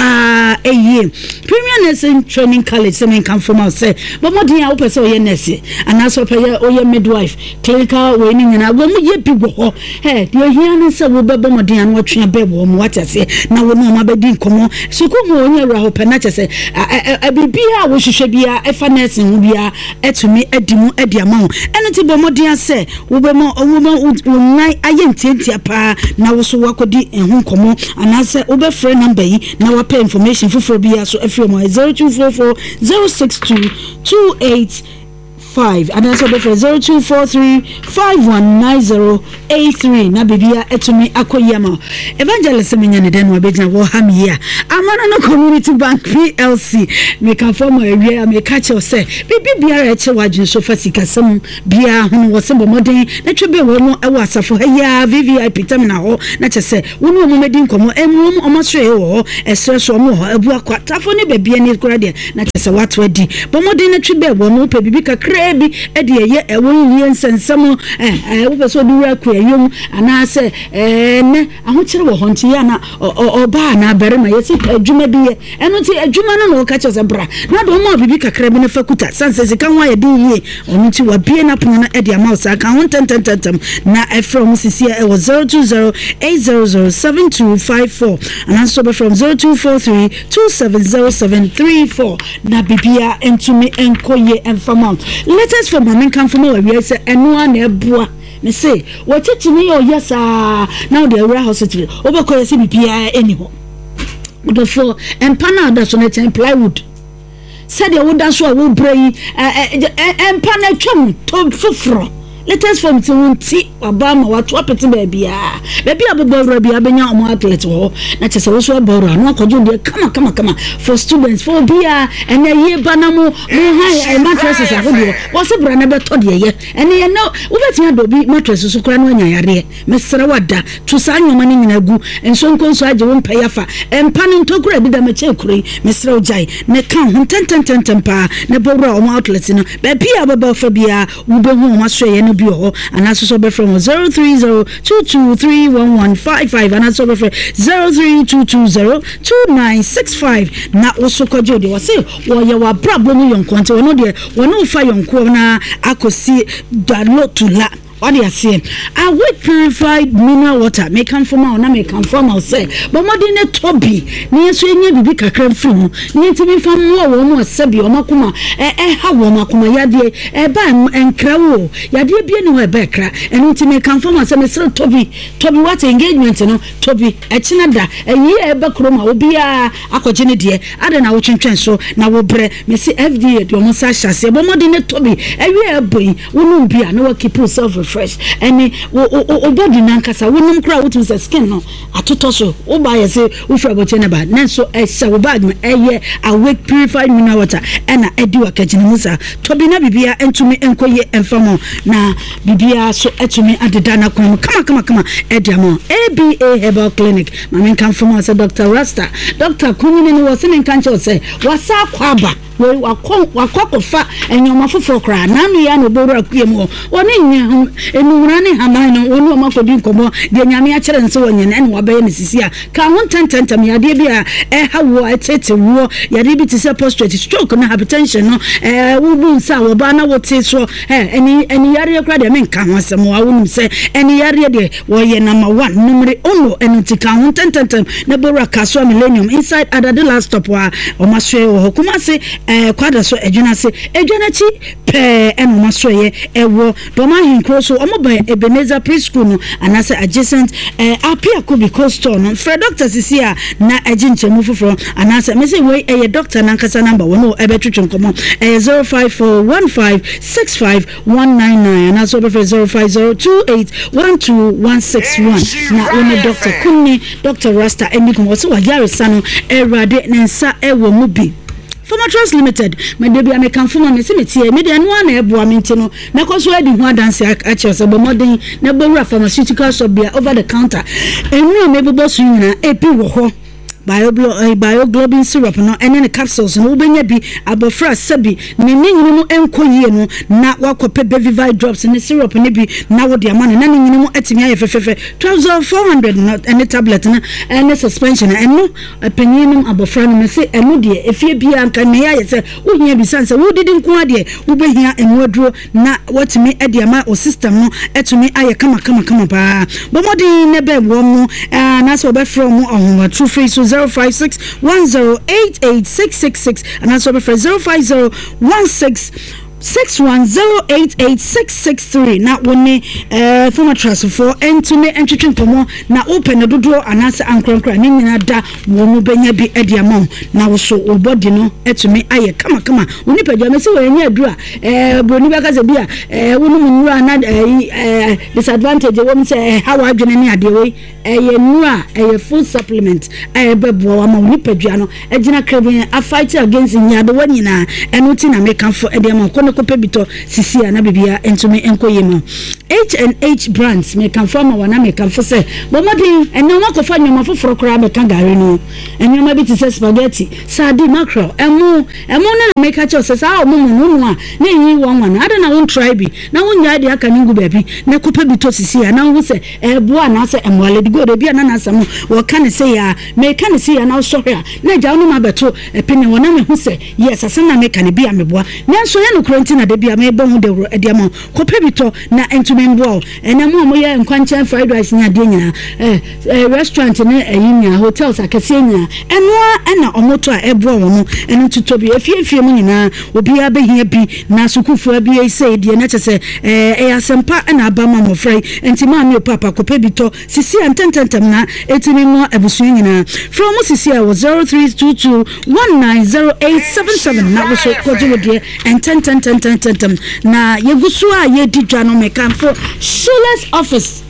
pa eye Premier Nursing Training College se men kan from out say but modin a wo pese oye nurse and answer for oye midwife clinical we ni nyina wo mu ye bi go ho he de ohia no se wo bebo modin an wo twa bebo mo what say na wo no ma bedi nkomo so ko mo onye ra ho pe na chese a bibia wo hwehwe bia e fa nursing bia etumi adimu adi ama eno ti bo modin ase wo be mo wo nan aye ntientia pa na wo so wakodi ehun komo anase wo be free number yi na wa pay information fufuro bia so afri mo zero two four four zero six two two eight five and also be for zero two four three five one nine zero eight three na bibia etumi akoyama evangelist menyane den wa bejina wo ham here amana no community bank P L C me kan form area me catch you say bibi bia eche wajin so fasika sam bia hono wo se bomoden na twebe wo mo ewo asafo ya V V I P terminal ho na che se wo no mo medi nkomo emu mo omo so e wo esre so mo ho ebu akwa tafo ne bibia ni kura de na che se watwa di bomoden na twebe wo mo pe bibi kakra bi ede ye ewo yie nsensem eh wo peso du ra kwa yom ana se eh ne ahokire wo honti ya na oba na bere ma yesi adwuma bi ye eno ti adwuma no no ka che bra na do mo bibi kakra bi ne fakuta sanse sika ho ye din yie onu ti wa bie na pono na ede ama osa ka ho tentententem na e from sisia e wo zero two zero eight zero zero seven two five four and so be from zero two four three two seven zero seven three four na bibia entumi enkoye enfamount let us for my come from where we say eno na eboa me say what chini yo yes ah now the area hospital obako yesi bibia anyhow the for empana da so na plywood said the wood so a wo brai empana twam to foforo let us from twenty abama watu apete baby ah baby aboboro bia benya omo athlete ho na chese wo so aboro na akojo de kama kama kama for students for bia ene ye banamo mo ha mattresses ahodo wo se bra na beto de ye ene ye no wo betia do bi mattresses so kura no anya yare mesere wada to sa anyoma ni nyina gu enso nkonso age wo mpa yafa empa ni ntokura bi da meche kuri mesere ojai ne kan ho tentententem pa ne boro omo athlete no baby ababa fa bia wo be hu omo so ye bi ho and also so be from zero three zero two two three one one five five and also be from zero three two two zero two nine six five na also kojo de wase wo ye wa problem yonko nte wono de wono fa yonko na akosi dalo tula what you say I will purified mineral water make come from now na make come from now say but more than tobi ni so enye bibi kakra mfiri mu ni ntimi fam wo wo mo asabi o makoma eh eh ha wo makoma yade eh ba enkra wo yade bia ni wo e ba kra eni ntimi come from say me sel tobi tobi what engagement no tobi e china da eyi e ba kroma obi a akoje ne de ade na wo twentwen so na wo bre me say F D A de o mo sa hyase but more than tobi ewi e boy wo no bia na wo keep yourself fresh any o body nankasa wonum kra wotu se skin no atoto so wo ba ye se wo fra bo chene ba nanso e se wo bag me eye awake purified mineral water ena edi wakagine musa to bi na bibia entumi enkoye enfamo na bibia so etumi adeda na kom kama kama kama ediamo A B A Herbal Clinic mamen kan from us Doctor Rasta Doctor Kunini ni wo se men kan che say wasa kwaba we wakon wakokofa enyoma foforo kra na no ya no boru akuem ho woni nya enumra ne haman no woni o makodi nkomo de nyame a kire nse wonye na ne wabaye ne sisi a ka ho tententem yade bi a e hawo etete wo yade bi tise prostate stroke na hypertension no eh wo bu nsa wo ba na wote so eh eni eni yare kra de men ka ho asem wa wonum se eni yare de wo ye number one numere ono eni ka ho tententem na boru akaso millennium inside adade last stop wa o maswe wo kuma se eh kwada so edwuna se edwuna chi pe eno masoye ewo do ma hinkro so omo ba Ebenezer preschool no anase adjacent eh apia ko be coastal no Fred doctor sisi a na aginchemu foforo anase me say we eh doctor nankasa number one no ebetwetwe nkomo eh zero five four one five six five one nine nine and also be zero five zero two eight one two one six one na one doctor kunni Doctor Rasta eniko wo so wa yare sano erade nensa ewo mu bi Former Trust Limited, my baby, I make come from a cemetery, median one, a boy, Mintino, Nakos wedding one dance at your submodern, Nebora pharmaceutical shop beer over the counter, and we maybe boss you in a P. Bio bioglobin syrup no ene ne capsules no wobenya bi abofra sabi ne nyinimo enkoye no na wakope Bevivite drops ne syrup ne bi na wo de amane na ne nyinimo atimi aye fefefe twelve four hundred no ene tablet na ene suspension eno apanyinim abofra no se eno de efie bia anka ne aye se wohia bi sanse wo didi nko ade wo behia eno aduro na watimi ade ama o system no etumi aye kama kama kama pa bomodi ne be wo mu na so be from on true free so zero five six one zero eight eight six six six and also for zero five zero one six six one zero eight eight six six three na woni eh former transfer entune entwetwe nkomo na open dodo anasa ankronkra ni nyina da wo mu benya bi ediamon na wo so wo body no etumi aye kama kama woni padwa mesi wo enya adura eh broni baka se bia eh wonu munura na eh disadvantage wo mse how adwene ni ade we eh ye nura eh full supplement eh bebo wa ma woni padwa no egina krabin a fight against nyado wanyina enuti na make am for ediamon kono ko pebito sisi na bibia entumi enkoyema H and H brands make am from wana make am for say bomodi eno makofa nyoma foforo kra be kan gare no enyoma bi ti say spaghetti sardine mackerel emu emu na make a choose say ah omumu no a na yi wan wan ada na won try bi na won nya de aka ningu baabi na ko pebito sisi na wo say ebo na say emwale di go de bia na na sam wo kan say ya me kan say ya na so hwe na ja no ma beto epine wona me hu say yes asen na me kan bia me boa na so ya no kronti na de bia me bo hu de ediamo ko pebito na entumi mbo ena mo mo ye nkwanchen fried rice nya de nyina eh restaurant ne ayinya hotels akase nya enoa ena omoto a ebo wo eno tutobi efiefie mu nyina obi abehia bi na sukufu abi ese de na chese eh eyasempa ena abama mo frei entima mi papa ko pebito sisi antententem na etimi mo abusu nyina from sisi a zero three two two one nine zero eight seven seven na wo so ko je de entententententem na yegusu a ye didwa no mekanfo Shuler's office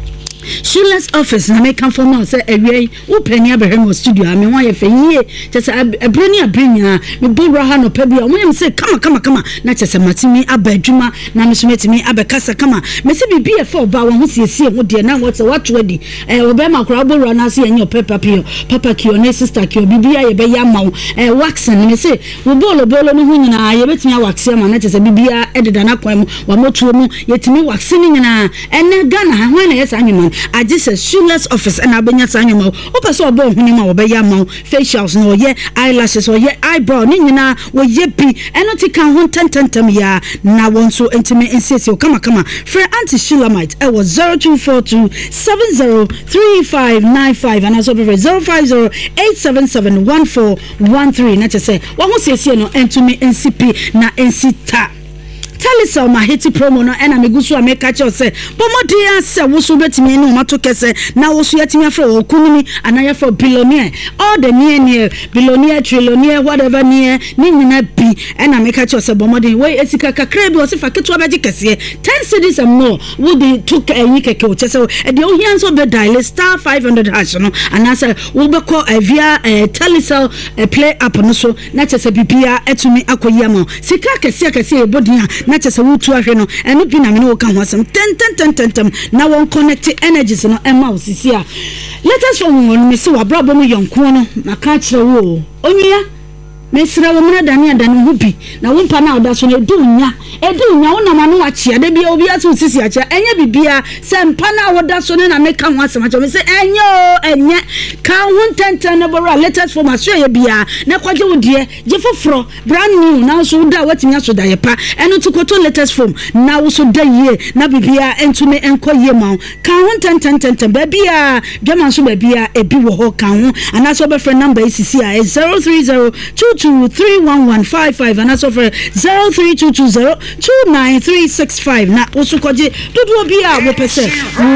Shuler's office na make am for now say ewie wo pani abehemo studio am won ye feyie chese abreni abrenya me bora ha no pa bia wo yem say kama kama kama na chese matimi abadwuma na me so metimi abekasa kama me se bibia for ba wo ho siesie ho de na what what wedi eh obe makora bora na se enyo papa pio papa kio ne sister kio bibia ye be ya mawo eh waxing me say wo bolo bolo no hu nyina ye betimi wax ma na chese bibia ededa na kwam wa motuo mu yetimi waxing nyina ene Ghana ha hwan na yes anyuma I just a Shuler's office and abenya sanyuma o person obo hunima obeya ma facials no ye eyelashes or ye eyebrow ni nyina wo ye bi eno ti kan ho tententem ya na won so intime insisi o kama kama for anti Shulamite e was zero two four two seven zero three five nine five and also zero five zero eight seven seven one four one three na chese wo ho siesie no intime nsipi na nsita Talisel ma hiti promo no ena megusu ameka che ose bomodi ase wo so betimi ni mato kese na wo so yetimi afre wo kunimi anaya for billionaire all the near near billionaire trillionaire whatever near ni nyina bi ena meka che ose bomodi we esika kakra bi ose fa keto abeji kese ten cities and more wo dey took enyi keke o chese e dey o hian so be dial star five hundred hash no anasa wo be call via Talisel play app no so na chese bibia etumi akoyama sika kese kese e bodi na chese wutu ahwe no eno bi na me no ka ho asem ten ten ten ten na won connect energies no ema osisi a let us from won me se wa brabo mu yonko no na ka kire wo onwia mesira wo mna dani adani hubi na wompa na oda so na edunya edunya wona ma no achia de bia obi aso sisi achia enye bibia se mpa na woda so na meka ho asem achia me se enye o enye ka ho tenten na bora latest form aso ye bia na kwaje wo de je foforo brand new na so da watinya so da ye pa eno to koto latest form na wo so da ye na bibia entume enko ye ma ka ho tenten tenten ba bia dwama so ba bia ebi wo ho ka ho ana so be friend number sisi a zero three zero two two three one one five five and also for zero three two two zero two nine three six five na osukoje dodo bia wo pese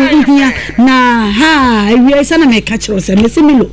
na ha wi sana me ka kire se me se milo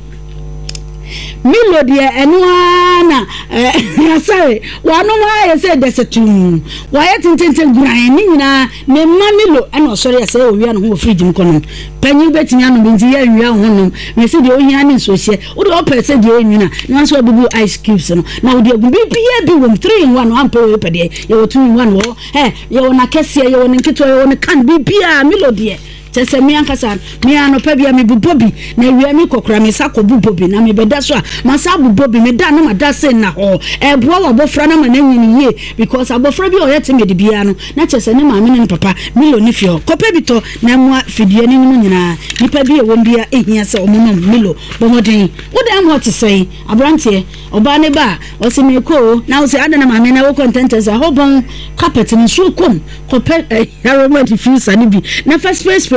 milo de enuana eh sorry wanu ma ye say desetum wa ye tintenten guran ni nyina me ma milo e no sorry say o wi an ho fridge m kono panyi betinya no binti ye wi an ho no me say de o hia ni so hye wo de o pese de enwina na so bubu ice cubes no na wo de agu bi bi bi wo three in one am pe we pe de ye wo two in one wo eh ye wo na kese ye wo nkito ye wo kan bi bia milo de chese mi ankasa mi anopa bia me bubobi na wi mi kokora me sako bubobi na me beda so a masa bubobi me da na mada se na ho e boa wa bofra na ma na nyini ye because abofra bi o yete me de bia no na chese ne ma me ne papa milo ni fio kopa bi to na mo fidie ni mu nyina nipa bi e won bia ehia se omono milo bomodin wo da am what say abrante oba ne ba o se me ko na o se ada na ma me na wo contenters a hobon carpet ni so kom kopa yaroma diffuser ni bi na first space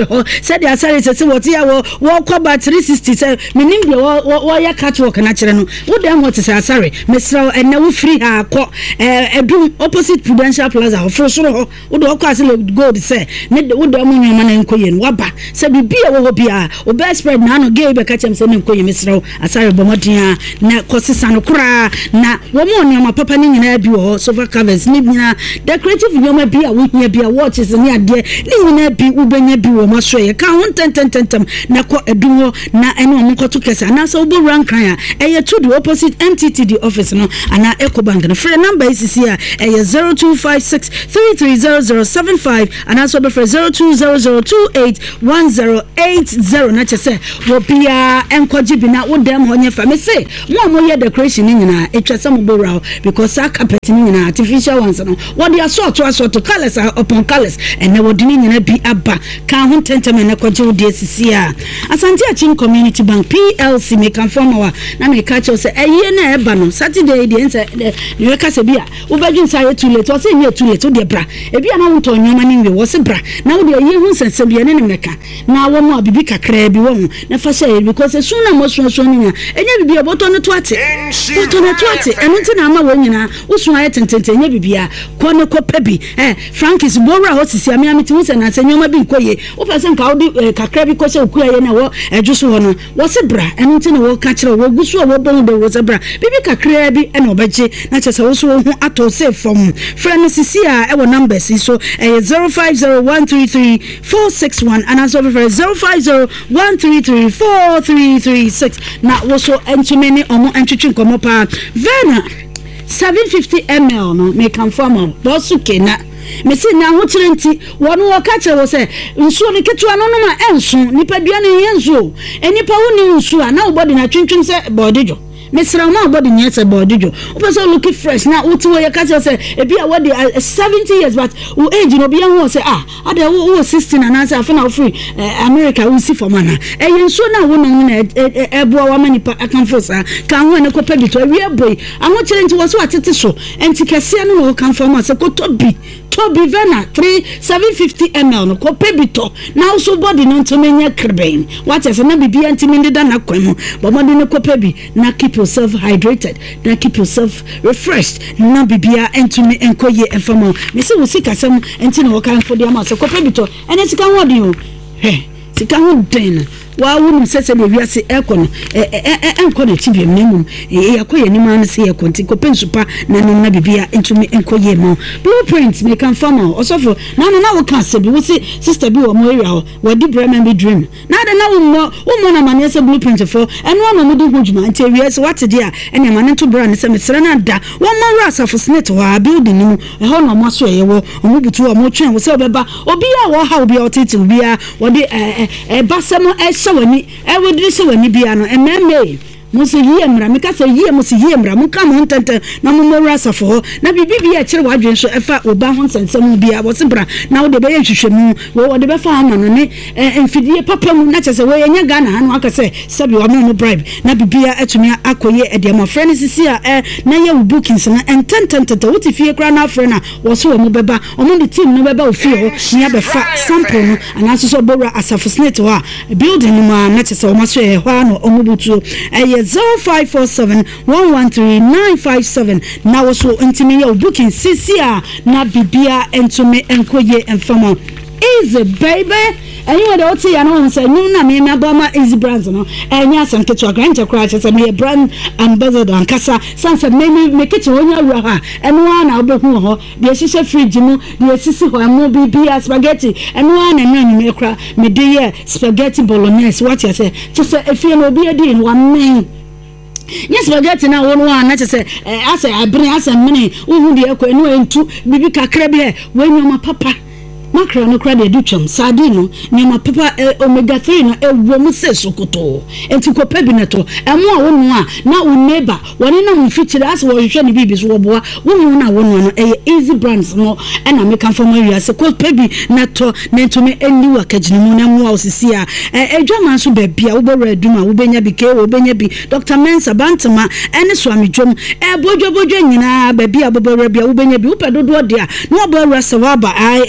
ho said ya sare se what ya wo wo kwa ba three sixty se menim de wo wo ya catwalk na kire no wo dem what se asare mesra ene wo free ha ko edum opposite Prudential Plaza ofro soro ho wo de kwa se gold se ne wo dem nyoma na nkoye no waba se bibia wo ho bia o best spread na no gay be ka chem se ne nkoye mesra asare bomodia na kosisa no kura na wo mo nyoma papa ni nyina bi wo sofa covers ni nyina decorative nyoma bi a wo hia bi a watches ni ade ni nyina bi wo benya bi wo maso ye ka ho tentententem na ko edum ho na ene o mkoto kesa na so bo rank kan a eye to the opposite M T T D office no ana Ecobank no free number is here eye zero two five six three three zero zero seven five and also be for zero two zero zero two eight one zero eight zero na chese wo bia enkoji bi na wo dem ho nya fa me say mo mo ye decoration ni nyina etwese mo bo raw because that carpet ni nyina artificial ones no what they sort to sort to colors upon colors and na wo di ni nyina bi aba kan ho tentem na kwaje wo de sisi a Asante Achim Community Bank P L C me kan form wa na me ka che say eye na eba no Saturday de nse ne we ka se bia wo badwin sa ye too late o say ye too late o de bra e bia na wo to nyoma ni we wo se bra na wo de ye hu sense bia ne ne meka na wo mo bibi kakra bi wo na fa say because so na mo so so ni nya enya bibi oboto no to ate oboto no to ate eno ti na ama wo nyina wo so aye tentente enya bibia ko ne ko pebi eh Frankis Bora ho sisi ami ami ti wo se na se nyoma bi nkoye wo fa se nka wo de kakra bi ko se okuya na wo ejuso ho no wo se bra eno ti na wo ka kire wo gusu wo bon de wo se bra bibi kakra bi e na obeje na che se wo so ho ato se fom friend sisi a e wo numbers so e zero five zero one three three four six one and as over zero five zero one three three four three three six na wo so entumeni omo entwetwe nkomo pa Vena seven fifty milliliters no me kan form bo su kena me si na ho kire nti wono wo ka kire wo se nsuo ne ketua no no ma enso nipa dua ne yenso enipa wo ne nsuo a na wo body na twintwim se bodejo Mister Ma body nyese bodejo opeso look fresh na wo ti wo ye ka kire se e bia wo de seventy years but wo age no bia ho se ah ade wo sixteen na say afena wo free America wo si for mana e yenso na wo no na e bo wa manipa akanfo sa kan ho ne ko pedi to wi boy anwo kire nti wo so atete so enti kese no wo kan form se ko to bi Toby Vena three seven fifty milliliters no ko pebito na so body no to menya kreben what is na bibia ntimi ndida na kwemu but mo de ko pebi na keep yourself hydrated na keep yourself refreshed na bibia ntimi enkoye enfamo me se wo sika sam enti na wo kan fo de ma so ko pebito ene sika ho de o he sika ho den wa wonu sese le wiase ekon eh eh enko na tibia minimum eh yakoye ni man se ye konti ko pensupa na no na bibia entumi enkoye mo blueprint me kan formal osofo na no na wo kan se bi wo si sister bi wo mo area ho wo di brema bi dream na de na wo mo wo mo na mane se blueprint for eno na mo di hujuma nti wiase what dia ene mane to brand se mesere na da wo mo rasa for snake wa building ni mu e ho na mo so ye wo mo butu wo mo twen wo se obeba obi a wo ha obi a otiti obi a wo di eh eh basemo e wani e wodi se wani bia no ememe musi yie mra meka se yie musi yie mra muka mo ntente na mo mora safo na bibi bia kire wadwen so efa oba ho nsensem bia wo se bra na wo de be hwehwemu wo de be fa ama no ne enfidie papa mu na chese wo yenya Ghana ha no aka se sabi wa mo bribe na bibia atumi akoye ede ma friend sisi a na ye bookings na ententente wo ti fie kra na friend na wo so wo mo beba o mo de team no beba o fie ho ni abefa sample no ana so so bora asafo snate wa building ma na chese wo maso e ho no o mo butu e zero five four seven one one three nine five seven na wo so ntimi ye booking sisi a na bibia entumi enkoye enfama easy baby anyway the oti ya no say nu na me me aboma easy brands no enya asem keto grant kra che say me brand ambassador ankasa sanse me me keto onya wura ha eno na obehu ho de hihye fridge mu de sisi ho amu bibia spaghetti eno na na me kra me de ye spaghetti bolognese what you say che say efie no obi edi in one man yes spaghetti na wonu na che say asa abiri asa mini uhu de ekọ enu entu bibi kakra bi he wenyo ma papa makra no kra de ducham sadino nyama papa omega three no ewo mu se sokoto enti ko pebi neto emo a wonu a na wo neighbor woni na mu feature as wo hwehwe ne bibi so wo boa wonu na wonu no e easy brands no e na make from area se ko pebi neto nentumi eni wa kagine mu na mu a osisi a edwama so ba bia wo bora aduma wo benya bi ke wo benya bi Doctor Mensa Bantama ene so amidwom e bojo bojo nyina ba bia bo bora bia wo benya bi wo pedodo de a no bora se wa ba ai Evans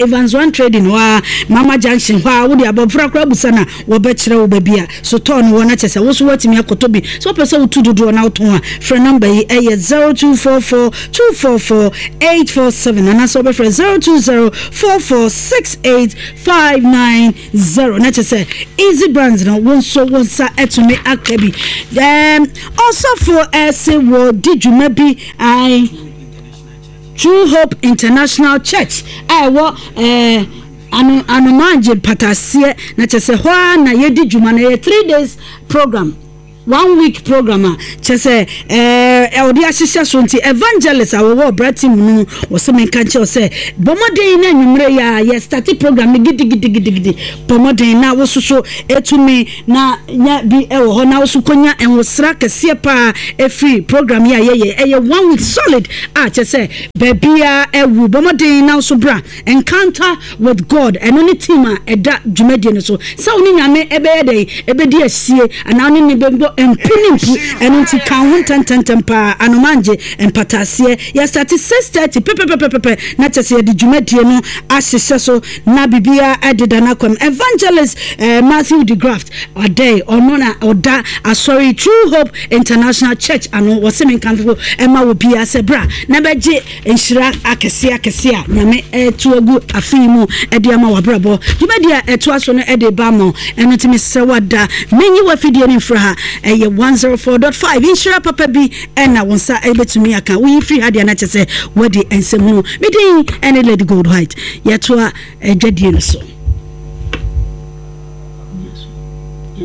African trading wa Mama Junction wa wo de abofra kra busana wo be kire wo babia so ton wo na chese wo so watimi akotobi so pese wo tududu na woton a free number yi eh zero two four four two four four eight four seven and so be free zero two zero four four six eight five nine zero na chese easy brands na won so won sa etumi akabi um also for say wo dijuma bi I True Hope International Church I wo eh anu anu manje patasie na chese ho na yedi juma na three days program one week program chese eh odi ahihia so nti evangelist awo bratim nu wo se menka che se bomoden na nwumre ya ye start program gidi gidi gidi gidi bomoden na wo soso etumi na nya bi e wo ho na wo so konya enwosra kese pa e free program ya ye ye e one week solid ah chese babia ewu bomoden na so bra encounter with God and only team e da dwumadi no so sa oni nyame ebe ye dey ebe di asie ana oni ne bembo empinimpu enunti kan ho tantantampa anomanje empatasie ya start six thirty pepepepepe na chese de dwumadie no ahihye so na bibia adeda na kwam evangelist uh, Matthew de Graft oday ono na oda asori True Hope International Church ano wosemi kanfo ema wo bia sebra na beje enhira akese akese a nyame etuagu afimu ede ama wabrabo dwumadie etu aso no ede ba mo enotimi sewada menyi wafidie ni mfra eye one oh four point five inshira papa bi ena wonsa ebetumi aka we free hadia na chese wadi ensemu medin ene Lady Gold White yetwa edwadie no so